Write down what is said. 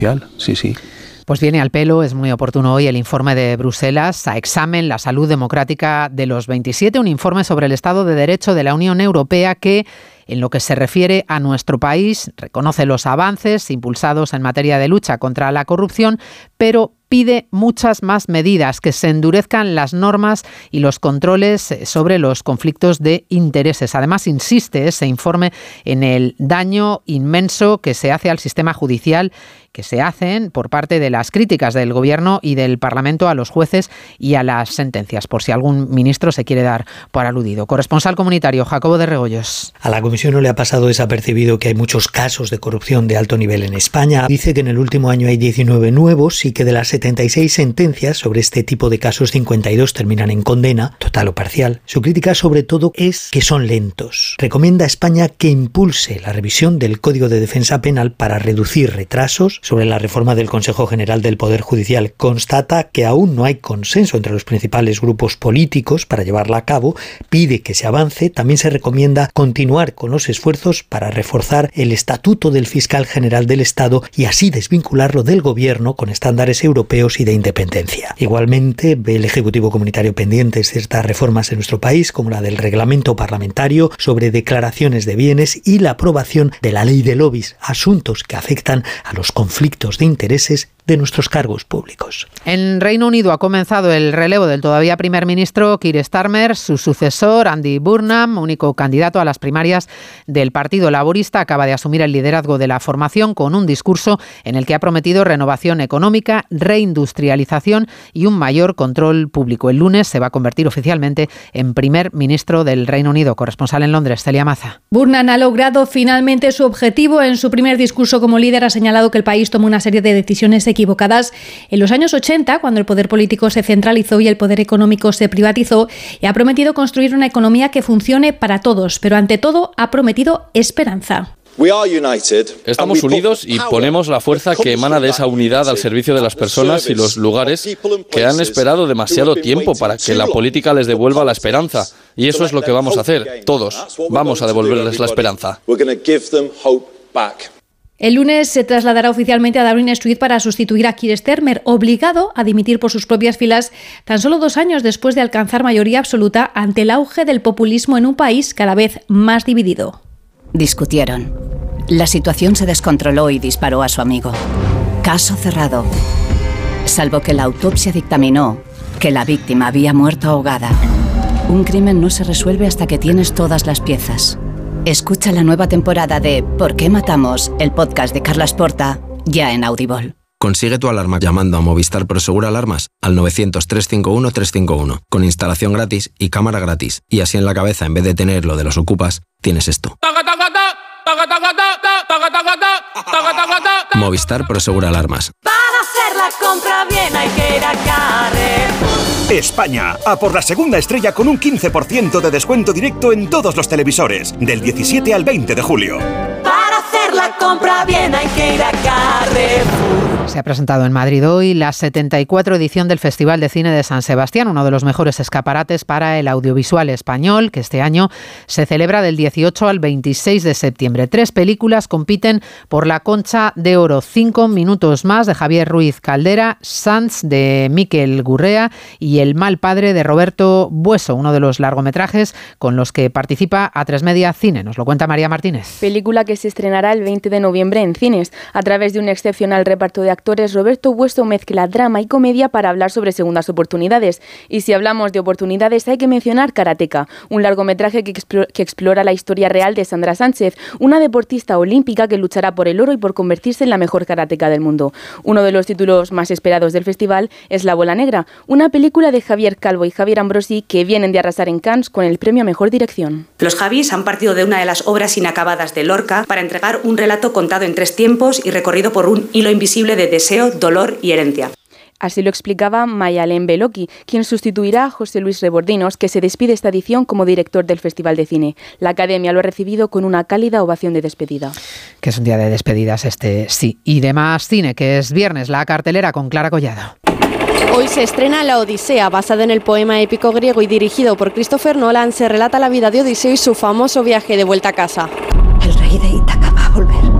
Sí, sí. Pues viene al pelo, es muy oportuno hoy el informe de Bruselas a examen la salud democrática de los 27, un informe sobre el Estado de Derecho de la Unión Europea que, en lo que se refiere a nuestro país, reconoce los avances impulsados en materia de lucha contra la corrupción, pero pide muchas más medidas, que se endurezcan las normas y los controles sobre los conflictos de intereses. Además, insiste ese informe en el daño inmenso que se hace al sistema judicial, que se hacen por parte de las críticas del Gobierno y del Parlamento a los jueces y a las sentencias, por si algún ministro se quiere dar por aludido. Corresponsal comunitario, Jacobo de Regoyos. A la Comisión no le ha pasado desapercibido que hay muchos casos de corrupción de alto nivel en España. Dice que en el último año hay 19 nuevos y que de las 76 sentencias sobre este tipo de casos, 52 terminan en condena, total o parcial. Su crítica sobre todo es que son lentos. Recomienda a España que impulse la revisión del Código de Defensa Penal para reducir retrasos. Sobre la reforma del Consejo General del Poder Judicial, constata que aún no hay consenso entre los principales grupos políticos para llevarla a cabo, pide que se avance. También se recomienda continuar con los esfuerzos para reforzar el estatuto del fiscal general del Estado y así desvincularlo del Gobierno con estándares europeos y de independencia. Igualmente, ve el Ejecutivo Comunitario pendientes ciertas reformas en nuestro país, como la del reglamento parlamentario sobre declaraciones de bienes y la aprobación de la ley de lobbies, asuntos que afectan a los conflictos de intereses de nuestros cargos públicos. En Reino Unido ha comenzado el relevo del todavía primer ministro Keir Starmer. Su sucesor, Andy Burnham, único candidato a las primarias del Partido Laborista, acaba de asumir el liderazgo de la formación con un discurso en el que ha prometido renovación económica, reindustrialización y un mayor control público. El lunes se va a convertir oficialmente en primer ministro del Reino Unido. Corresponsal en Londres, Celia Maza. Burnham ha logrado finalmente su objetivo. En su primer discurso como líder ha señalado que el país tomó una serie de decisiones equivocadas en los años 80, cuando el poder político se centralizó y el poder económico se privatizó, y ha prometido construir una economía que funcione para todos, pero ante todo ha prometido esperanza. Estamos unidos y ponemos la fuerza que emana de esa unidad al servicio de las personas y los lugares que han esperado demasiado tiempo para que la política les devuelva la esperanza. Y eso es lo que vamos a hacer, todos. Vamos a devolverles la esperanza. El lunes se trasladará oficialmente a Downing Street para sustituir a Keir Starmer, obligado a dimitir por sus propias filas tan solo 2 años después de alcanzar mayoría absoluta ante el auge del populismo en un país cada vez más dividido. Discutieron. La situación se descontroló y disparó a su amigo. Caso cerrado. Salvo que la autopsia dictaminó que la víctima había muerto ahogada. Un crimen no se resuelve hasta que tienes todas las piezas. Escucha la nueva temporada de ¿Por qué matamos?, el podcast de Carlas Porta, ya en Audible. Consigue tu alarma llamando a Movistar Prosegur Alarmas al 900-351-351, con instalación gratis y cámara gratis. Y así en la cabeza, en vez de tener lo de los ocupas, tienes esto. Movistar Prosegur Alarmas. Para hacer la compra bien hay que ir a Carrefour. España, a por la segunda estrella con un 15% de descuento directo en todos los televisores, del 17 al 20 de julio. Para hacer la compra bien hay que ir a Carrefour. Se ha presentado en Madrid hoy la 74 edición del Festival de Cine de San Sebastián, uno de los mejores escaparates para el audiovisual español, que este año se celebra del 18 al 26 de septiembre. 3 películas compiten por la Concha de Oro: 5 minutos más, de Javier Ruiz Caldera, Sants, de Miquel Gurrea, y El mal padre, de Roberto Bueso, uno de los largometrajes con los que participa A3 Media Cine. Nos lo cuenta María Martínez. Película que se estrenará el 20 de noviembre en cines. A través de un excepcional reparto de actores, Roberto Bueso mezcla drama y comedia para hablar sobre segundas oportunidades. Y si hablamos de oportunidades, hay que mencionar Karateka, un largometraje que explora la historia real de Sandra Sánchez, una deportista olímpica que luchará por el oro y por convertirse en la mejor karateka del mundo. Uno de los títulos más esperados del festival es La bola negra, una película de Javier Calvo y Javier Ambrosi que vienen de arrasar en Cannes con el premio a Mejor Dirección. Los Javis han partido de una de las obras inacabadas de Lorca para entregar un relato contado en 3 tiempos y recorrido por un hilo invisible de deseo, dolor y herencia. Así lo explicaba Mayalén Beloki, quien sustituirá a José Luis Rebordinos, que se despide esta edición como director del Festival de Cine. La Academia lo ha recibido con una cálida ovación de despedida. Que es un día de despedidas sí. Y de más cine, que es viernes, la cartelera con Clara Collado. Hoy se estrena La Odisea, basada en el poema épico griego y dirigido por Christopher Nolan. Se relata la vida de Odiseo y su famoso viaje de vuelta a casa. El rey de Ítaca va a volver.